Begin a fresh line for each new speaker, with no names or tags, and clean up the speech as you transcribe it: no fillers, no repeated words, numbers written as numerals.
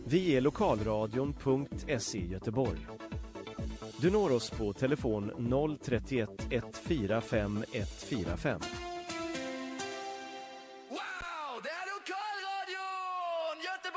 Vi är lokalradion.se Göteborg. Du når oss på telefon 031 145 145.